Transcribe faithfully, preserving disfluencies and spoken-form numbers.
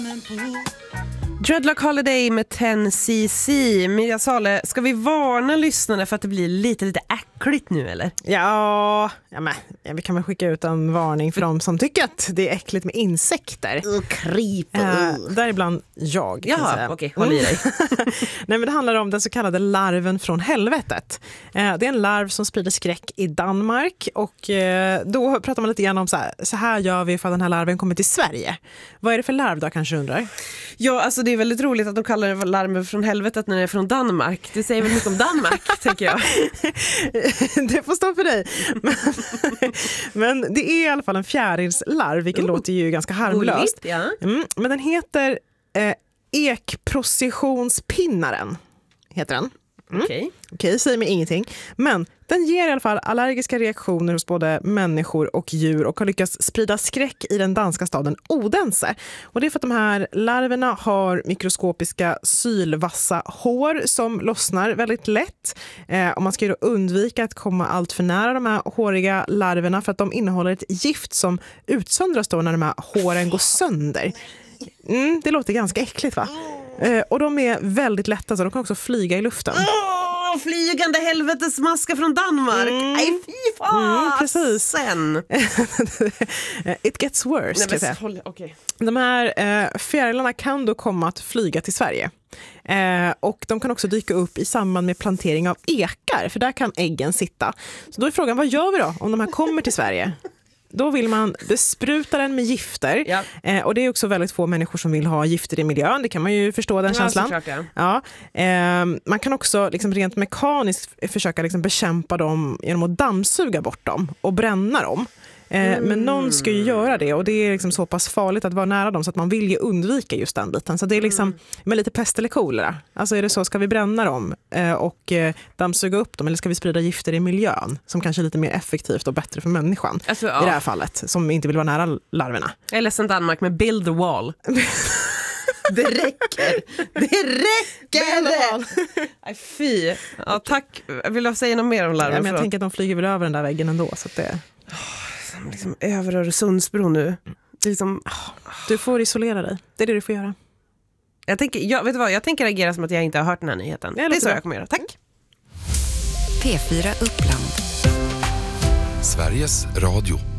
Dreadlock Holiday med tio C C. Mia Sale, ska vi varna lyssnarna för att det blir lite lite äckligt nu eller? Ja, ja, men, ja vi kan väl skicka ut en varning för de som tycker att det är äckligt med insekter. Och kryp. Eh, däribland jag. Jaha, okej, håll i dig. Nej, men det handlar om den så kallade larven från helvetet. Eh, det är en larv som sprider skräck i Danmark och eh, då pratar man lite grann om så här, så här gör vi för att den här larven kommer till Sverige. Vad är det för larv då, kanske undrar? Ja, alltså det är väldigt roligt att de kallar det larven från helvetet när det är från Danmark. Det säger väl mycket om Danmark, tänker jag. Det får stå för dig. Men, men det är i alla fall en fjärilslarv, vilket oh. låter ju ganska harmlöst. Ja. Mm, men den heter eh, ekprocessionspinnaren, heter den. Mm. Okej. Okay. Okej, säger mig ingenting. Men den ger i alla fall allergiska reaktioner hos både människor och djur och har lyckats sprida skräck i den danska staden Odense. Och det är för att de här larverna har mikroskopiska sylvassa hår som lossnar väldigt lätt. Eh, och man ska ju då undvika att komma allt för nära de här håriga larverna för att de innehåller ett gift som utsöndras då när de här håren går sönder. Mm, det låter ganska äckligt, va? Eh, och de är väldigt lätta, så de kan också flyga i luften. Oh, flygande helvetesmaska från Danmark. Mm. Nej, fy fan. Mm, precis. Sen. It gets worse. Nej, men, håll, okay. De här eh, fjärilarna kan då komma att flyga till Sverige. Eh, och de kan också dyka upp i samband med plantering av ekar, för där kan äggen sitta. Så då är frågan, vad gör vi då om de här kommer till Sverige? Då vill man bespruta den med gifter. Ja. Eh, och det är också väldigt få människor som vill ha gifter i miljön. Det kan man ju förstå, den ja, känslan. Klart, ja. Ja. Eh, man kan också liksom rent mekaniskt försöka liksom bekämpa dem genom att dammsuga bort dem och bränna dem. Eh, mm. Men någon ska ju göra det, och det är liksom så pass farligt att vara nära dem så att man vill ju undvika just den biten. Så det är liksom mm. med lite pest eller kolera. Alltså är det så, ska vi bränna dem eh, och eh, dammsuga upp dem, eller ska vi sprida gifter i miljön som kanske är lite mer effektivt och bättre för människan alltså, ja. i det här fallet, som inte vill vara nära larverna. Eller som Danmark med build the wall. Det räcker. Det räcker. Aj, fy. Ja, tack. Vill du säga något mer om larver? Ja, men jag tänker att de flyger väl över den där väggen ändå, så att det liksom över Öresundsbron nu. Det är liksom, du får isolera dig. Det är det du får göra. Jag tänker, jag, vet du vad, jag tänker agera som att jag inte har hört den här nyheten. Det är så bra. Jag kommer göra. Tack. P fyra Uppland. Sveriges Radio.